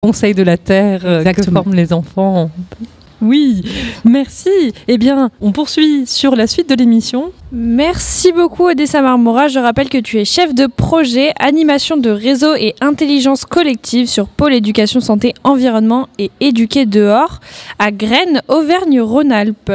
Conseil de la Terre que forment les enfants. Oui, merci. Eh bien, on poursuit sur la suite de l'émission. Merci beaucoup Odessa Marmora. Je rappelle que tu es chef de projet animation de réseau et intelligence collective sur Pôle éducation santé environnement et éduquer dehors à Graines, Auvergne-Rhône-Alpes.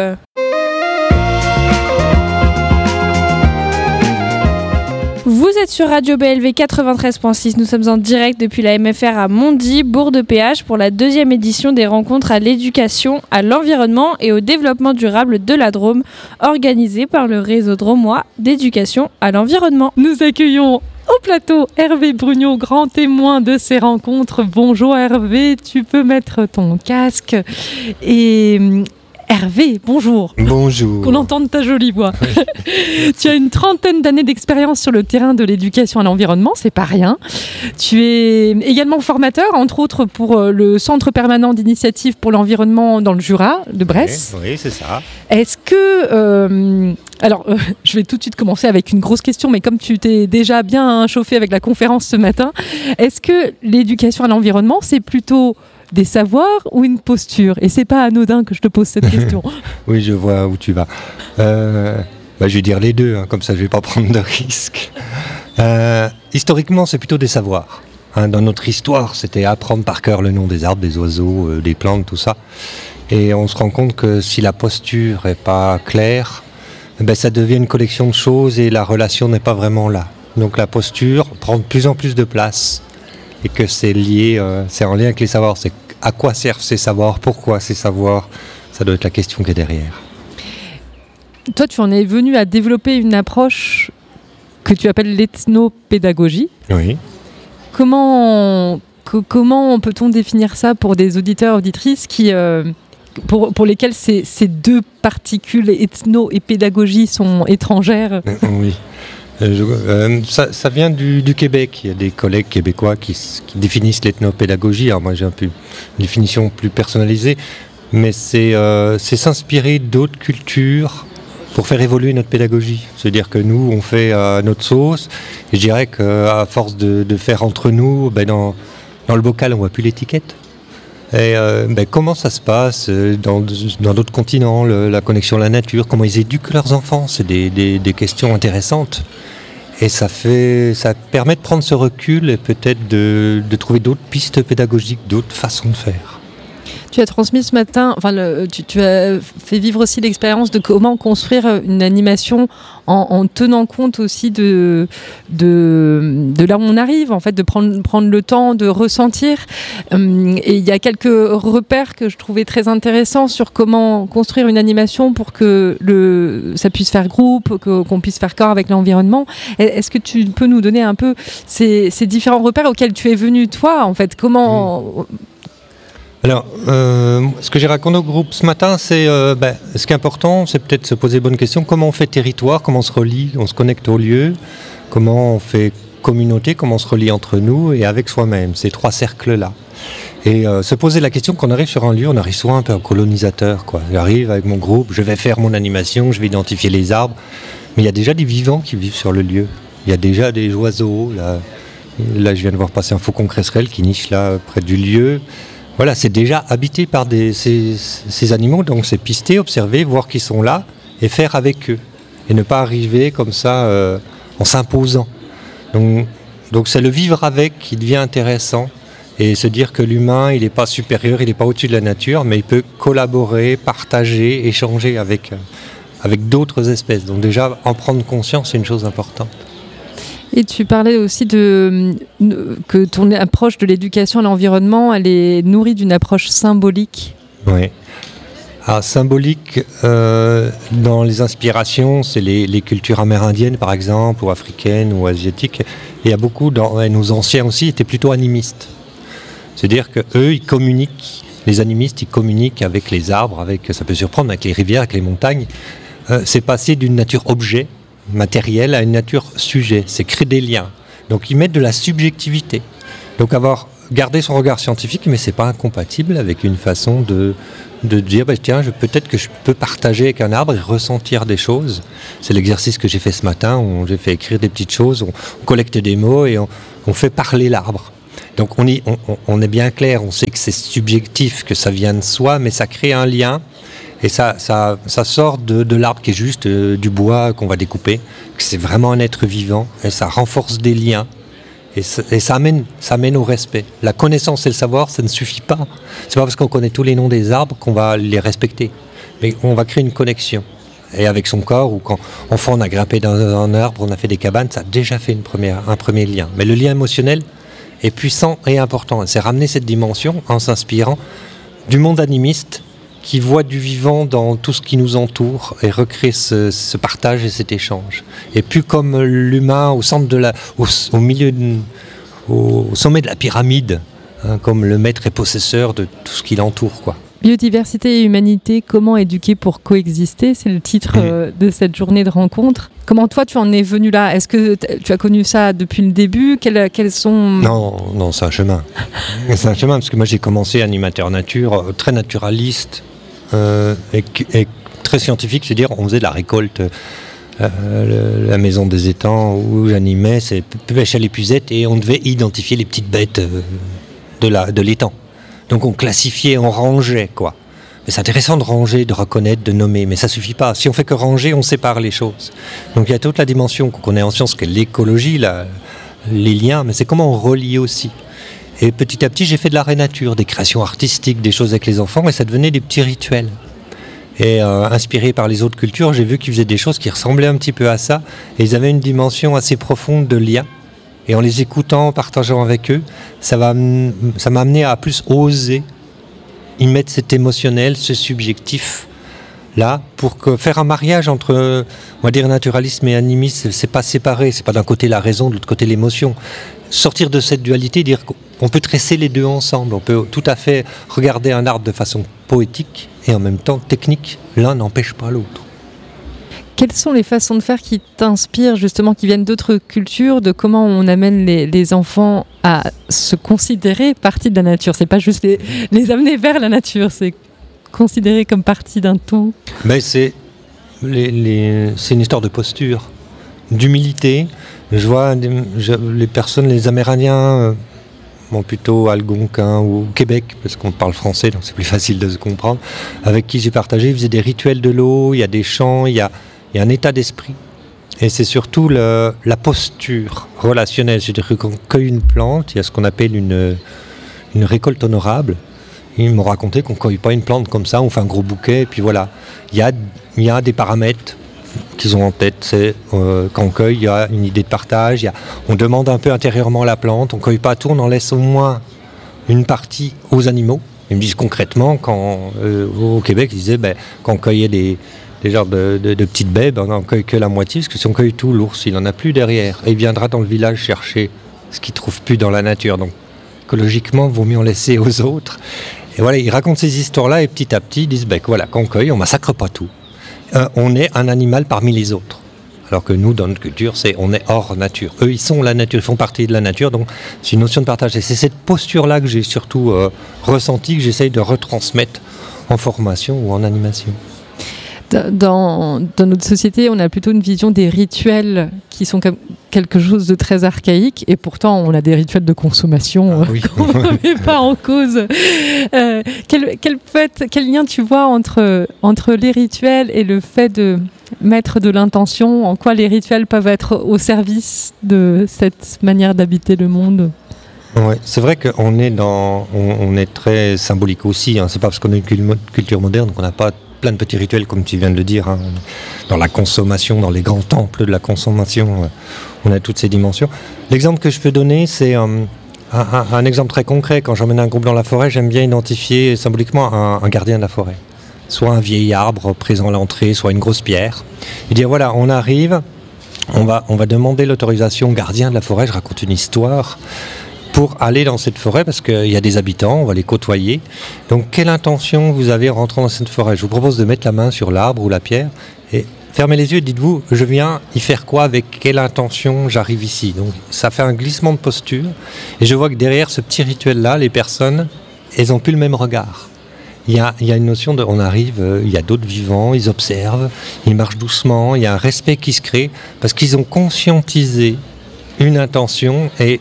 Vous êtes sur Radio BLV 93.6, nous sommes en direct depuis la MFR à Mondy, bourg de péage, pour la 2e édition des rencontres à l'éducation, à l'environnement et au développement durable de la Drôme, organisée par le réseau drômois d'éducation à l'environnement. Nous accueillons au plateau Hervé Brugnot, grand témoin de ces rencontres. Bonjour Hervé, tu peux mettre ton casque et... Hervé, bonjour. Bonjour. Qu'on entende ta jolie voix. Oui. Tu as une 30aine d'années d'expérience sur le terrain de l'éducation à l'environnement, c'est pas rien. Tu es également formateur, entre autres pour le Centre permanent d'initiative pour l'environnement dans le Jura de Bresse. Oui, c'est ça. Est-ce que... je vais tout de suite commencer avec une grosse question, mais comme tu t'es déjà bien chauffé avec la conférence ce matin, est-ce que l'éducation à l'environnement, c'est plutôt... des savoirs ou une posture? Et c'est pas anodin que je te pose cette question. Oui, je vois où tu vas. Je vais dire les deux, comme ça je vais pas prendre de risques. Historiquement, c'est plutôt des savoirs. Dans notre histoire, c'était apprendre par cœur le nom des arbres, des oiseaux, des plantes, tout ça. Et on se rend compte que si la posture est pas claire, ça devient une collection de choses et la relation n'est pas vraiment là. Donc la posture prend de plus en plus de place. Et que c'est lié, c'est en lien avec les savoirs. C'est à quoi servent ces savoirs, pourquoi ces savoirs, ça doit être la question qui est derrière. Toi, tu en es venu à développer une approche que tu appelles l'ethnopédagogie. Oui. Comment peut-on définir ça pour des auditeurs, auditrices qui, pour lesquels ces deux particules, ethno et pédagogie, sont étrangères? Oui. Ça vient du Québec. Il y a des collègues québécois qui définissent l'ethnopédagogie. Alors moi j'ai une définition plus personnalisée, mais c'est s'inspirer d'autres cultures pour faire évoluer notre pédagogie. C'est-à-dire que nous on fait notre sauce, et je dirais qu'à force de faire entre nous, dans le bocal on voit plus l'étiquette. Et comment ça se passe dans d'autres continents, la connexion à la nature, comment ils éduquent leurs enfants, c'est des questions intéressantes. Et ça permet de prendre ce recul et peut-être de trouver d'autres pistes pédagogiques, d'autres façons de faire. Tu as transmis ce matin, tu as fait vivre aussi l'expérience de comment construire une animation en tenant compte aussi de là où on arrive, en fait, de prendre le temps de ressentir. Et il y a quelques repères que je trouvais très intéressants sur comment construire une animation pour que ça puisse faire groupe, qu'on puisse faire corps avec l'environnement. Est-ce que tu peux nous donner un peu ces différents repères auxquels tu es venu, toi, en fait? Comment... Alors, ce que j'ai raconté au groupe ce matin, c'est ce qui est important, c'est peut-être se poser les bonnes questions. Comment on fait territoire, comment on se relie, on se connecte au lieu, comment on fait communauté, comment on se relie entre nous et avec soi-même, ces trois cercles-là. Et se poser la question, quand on arrive sur un lieu, on arrive souvent un peu en colonisateur, quoi. J'arrive avec mon groupe, je vais faire mon animation, je vais identifier les arbres, mais il y a déjà des vivants qui vivent sur le lieu. Il y a déjà des oiseaux, là je viens de voir passer un faucon cresserelle qui niche là près du lieu. Voilà, c'est déjà habité par ces animaux, donc c'est pister, observer, voir qu'ils sont là et faire avec eux. Et ne pas arriver comme ça en s'imposant. Donc c'est le vivre avec qui devient intéressant et se dire que l'humain, il n'est pas supérieur, il n'est pas au-dessus de la nature, mais il peut collaborer, partager, échanger avec d'autres espèces. Donc déjà, en prendre conscience, c'est une chose importante. Et tu parlais aussi que ton approche de l'éducation à l'environnement, elle est nourrie d'une approche symbolique. Oui. Alors, symbolique, dans les inspirations, c'est les cultures amérindiennes, par exemple, ou africaines, ou asiatiques. Et il y a beaucoup, nos anciens aussi, étaient plutôt animistes. C'est-à-dire qu'eux, ils communiquent, les animistes, ils communiquent avec les arbres, ça peut surprendre, avec les rivières, avec les montagnes. C'est passer d'une nature objet, matériel, à une nature sujet, c'est créer des liens. Donc ils mettent de la subjectivité. Donc garder son regard scientifique, mais c'est pas incompatible avec une façon de dire tiens, peut-être que je peux partager avec un arbre et ressentir des choses. C'est l'exercice que j'ai fait ce matin, où j'ai fait écrire des petites choses, on collecte des mots et on fait parler l'arbre. Donc on est bien clair, on sait que c'est subjectif, que ça vient de soi, mais ça crée un lien. Et ça sort de l'arbre qui est juste du bois qu'on va découper, que c'est vraiment un être vivant, et ça renforce des liens, et ça amène au respect. La connaissance et le savoir, ça ne suffit pas. C'est pas parce qu'on connaît tous les noms des arbres qu'on va les respecter, mais on va créer une connexion. Et avec son corps, ou quand enfant on a grimpé dans un arbre, on a fait des cabanes, ça a déjà fait un premier lien. Mais le lien émotionnel est puissant et important. C'est ramener cette dimension en s'inspirant du monde animiste, qui voit du vivant dans tout ce qui nous entoure et recrée ce partage et cet échange. Et plus comme l'humain au centre au milieu, au sommet de la pyramide, hein, comme le maître et possesseur de tout ce qui l'entoure, quoi. Biodiversité et humanité, comment éduquer pour coexister ? C'est le titre de cette journée de rencontre. Comment toi tu en es venu là ? Est-ce que tu as connu ça depuis le début ? Quels sont... Non, c'est un chemin. C'est un chemin parce que moi j'ai commencé animateur nature, très naturaliste, et très scientifique, c'est-à-dire on faisait de la récolte, la maison des étangs où j'animais, c'est pêche à l'épuisette et on devait identifier les petites bêtes de l'étang. Donc on classifiait, on rangeait, quoi. Mais c'est intéressant de ranger, de reconnaître, de nommer, mais ça suffit pas. Si on fait que ranger, on sépare les choses. Donc il y a toute la dimension qu'on connaît en science, qu'est l'écologie, les liens, mais c'est comment on relie aussi. Et petit à petit, j'ai fait de l'art et nature, des créations artistiques, des choses avec les enfants, et ça devenait des petits rituels. Et inspiré par les autres cultures, j'ai vu qu'ils faisaient des choses qui ressemblaient un petit peu à ça, et ils avaient une dimension assez profonde de lien. Et en les écoutant, en partageant avec eux, ça m'a amené à plus oser y mettre cet émotionnel, ce subjectif-là, pour faire un mariage entre, on va dire, naturalisme et animisme. C'est pas séparé, c'est pas d'un côté la raison, de l'autre côté l'émotion. Sortir de cette dualité, dire qu'on peut tresser les deux ensemble, on peut tout à fait regarder un arbre de façon poétique et en même temps technique, l'un n'empêche pas l'autre. Quelles sont les façons de faire qui t'inspirent, justement, qui viennent d'autres cultures, de comment on amène les enfants à se considérer partie de la nature ? C'est pas juste les amener vers la nature, c'est considérer comme partie d'un tout. Mais c'est une histoire de posture, d'humilité. Je vois les personnes, les Amérindiens, plutôt algonquins ou au Québec, parce qu'on parle français, donc c'est plus facile de se comprendre, avec qui j'ai partagé, ils faisaient des rituels de l'eau, il y a des chants, il y a un état d'esprit. Et c'est surtout la posture relationnelle. C'est-à-dire que quand on cueille une plante, il y a ce qu'on appelle une récolte honorable. Ils m'ont raconté qu'on ne cueille pas une plante comme ça, on fait un gros bouquet, et puis voilà. Il y a des paramètres qu'ils ont en tête. C'est, quand on cueille, il y a une idée de partage. On demande un peu intérieurement la plante. On ne cueille pas tout, on en laisse au moins une partie aux animaux. Ils me disent concrètement, au Québec, ils disaient quand on cueillait des genres de petites baies, on n'en cueille que la moitié, parce que si on cueille tout, l'ours, il n'en a plus derrière. Et il viendra dans le village chercher ce qu'il ne trouve plus dans la nature. Donc, écologiquement, il vaut mieux en laisser aux autres. Et voilà, ils racontent ces histoires-là, et petit à petit, ils disent voilà, quand on cueille, on ne massacre pas tout. On est un animal parmi les autres. Alors que nous, dans notre culture, on est hors nature. Eux, ils sont la nature, ils font partie de la nature, donc c'est une notion de partage. Et c'est cette posture-là que j'ai surtout ressentie, que j'essaye de retransmettre en formation ou en animation. Dans notre société, on a plutôt une vision des rituels qui sont comme quelque chose de très archaïque, et pourtant on a des rituels de consommation qu'on ne met pas en cause. Quel lien tu vois entre les rituels et le fait de mettre de l'intention ? En quoi les rituels peuvent être au service de cette manière d'habiter le monde ? Ouais, c'est vrai qu'on est on est très symbolique aussi. C'est pas parce qu'on a une culture moderne qu'on n'a pas plein de petits rituels, comme tu viens de le dire, dans la consommation, dans les grands temples de la consommation, on a toutes ces dimensions. L'exemple que je peux donner, c'est un exemple très concret. Quand j'emmène un groupe dans la forêt, j'aime bien identifier symboliquement un gardien de la forêt. Soit un vieil arbre présent à l'entrée, soit une grosse pierre. Et dire voilà, on arrive, on va demander l'autorisation au gardien de la forêt, je raconte une histoire, pour aller dans cette forêt, parce qu'il y a des habitants, on va les côtoyer. Donc, quelle intention vous avez en rentrant dans cette forêt ? Je vous propose de mettre la main sur l'arbre ou la pierre et fermez les yeux et dites-vous, je viens y faire quoi ? Avec quelle intention j'arrive ici ? Donc, ça fait un glissement de posture. Et je vois que derrière ce petit rituel-là, les personnes, elles n'ont plus le même regard. Il y a une notion de, on arrive, il y a d'autres vivants, ils observent, ils marchent doucement, il y a un respect qui se crée, parce qu'ils ont conscientisé une intention et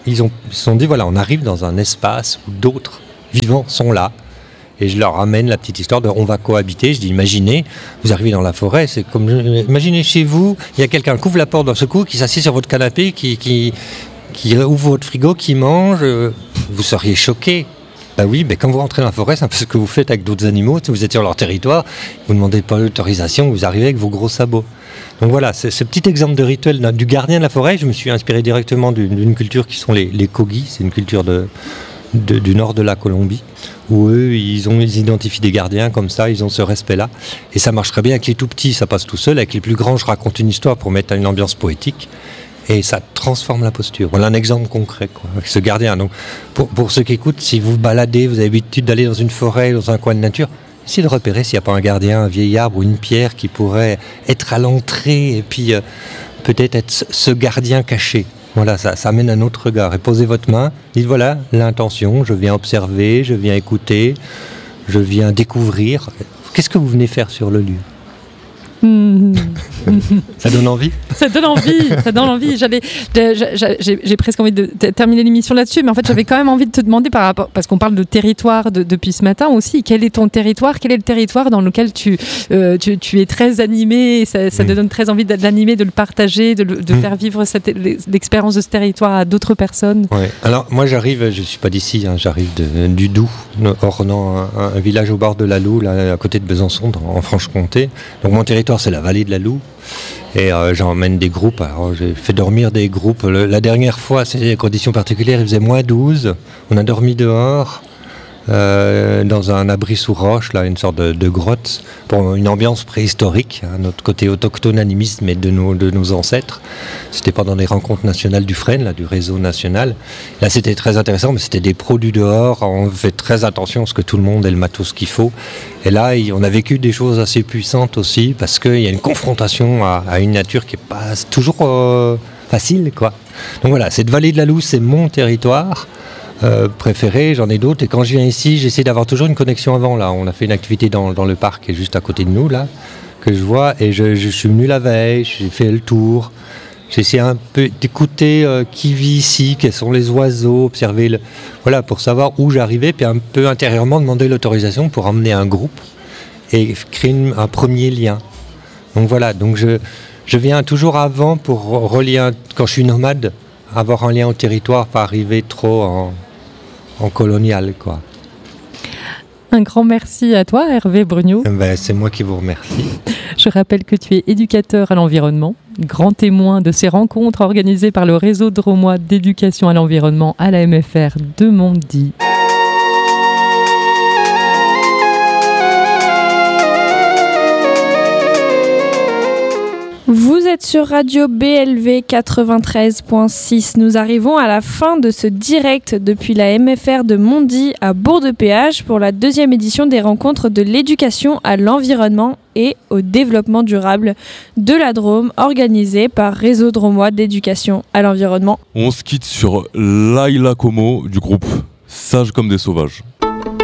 ils se sont dit, voilà, on arrive dans un espace où d'autres vivants sont là. Et je leur ramène la petite histoire de on va cohabiter. Je dis, imaginez, vous arrivez dans la forêt, c'est comme, imaginez chez vous, il y a quelqu'un qui ouvre la porte d'un secours, qui s'assied sur votre canapé, qui ouvre votre frigo, qui mange, vous seriez choqués. Bah oui, mais quand vous rentrez dans la forêt, c'est un peu ce que vous faites avec d'autres animaux. Si vous êtes sur leur territoire, vous ne demandez pas l'autorisation, vous arrivez avec vos gros sabots. Donc voilà, c'est ce petit exemple de rituel du gardien de la forêt. Je me suis inspiré directement d'une culture qui sont les Kogi. C'est une culture du nord de la Colombie, où eux, ils identifient des gardiens comme ça, ils ont ce respect-là. Et ça marche très bien avec les tout petits, ça passe tout seul. Avec les plus grands, je raconte une histoire pour mettre une ambiance poétique. Et ça transforme la posture. Voilà un exemple concret, quoi, avec ce gardien. Donc, pour ceux qui écoutent, si vous vous baladez, vous avez l'habitude d'aller dans une forêt, dans un coin de nature, essayez de repérer s'il n'y a pas un gardien, un vieil arbre ou une pierre qui pourrait être à l'entrée et puis peut-être être ce gardien caché. Voilà, ça amène un autre regard. Et posez votre main, dites voilà l'intention, je viens observer, je viens écouter, je viens découvrir. Qu'est-ce que vous venez faire sur le lieu ? Ça donne envie ? Ça donne envie. J'ai presque envie de terminer l'émission là-dessus, mais en fait, j'avais quand même envie de te demander par rapport, parce qu'on parle de territoire depuis ce matin aussi. Quel est ton territoire ? Quel est le territoire dans lequel tu es très animé ? Ça te donne très envie d'animer, de le partager, de faire vivre l'expérience de ce territoire à d'autres personnes. Ouais. Alors moi, je suis pas d'ici, hein, j'arrive du Doubs, ornant un village au bord de la Loue, là, à côté de Besançon, en Franche-Comté. Donc mon territoire, c'est la vallée de la Loue. Et j'emmène des groupes. Alors, j'ai fait dormir des groupes. La dernière fois, c'est des conditions particulières, il faisait moins 12. On a dormi dehors, dans un abri sous roche, là, une sorte de grotte, pour une ambiance préhistorique, hein, notre côté autochtone animiste, mais de nos ancêtres. C'était pendant les rencontres nationales du Frêne, là, du réseau national. Là, c'était très intéressant, mais c'était des pros du dehors. On fait très attention à ce que tout le monde ait le matos qu'il faut. Et là, on a vécu des choses assez puissantes aussi, parce qu'il y a une confrontation à une nature qui n'est pas toujours facile, quoi. Donc voilà, cette vallée de la Loue, c'est mon territoire préféré, j'en ai d'autres. Et quand je viens ici, j'essaie d'avoir toujours une connexion avant. Là, on a fait une activité dans le parc qui est juste à côté de nous, là, que je vois. Et je suis venu la veille, j'ai fait le tour. J'ai essayé un peu d'écouter qui vit ici, quels sont les oiseaux, observer, voilà, pour savoir où j'arrivais, puis un peu intérieurement demander l'autorisation pour emmener un groupe et créer un premier lien. Donc voilà, donc je viens toujours avant pour relier, quand je suis nomade, avoir un lien au territoire, pas arriver trop en colonial, quoi. Un grand merci à toi, Hervé Brugnot. C'est moi qui vous remercie. Je rappelle que tu es éducateur à l'environnement, grand témoin de ces rencontres organisées par le réseau drômois d'éducation à l'environnement à la MFR de Mondy. Vous êtes sur Radio BLV 93.6. Nous arrivons à la fin de ce direct depuis la MFR de Mondy à Bourg-de-Péage pour la deuxième édition des rencontres de l'éducation à l'environnement et au développement durable de la Drôme, organisée par Réseau Drômois d'éducation à l'environnement. On se quitte sur Laila Como du groupe Sages comme des sauvages.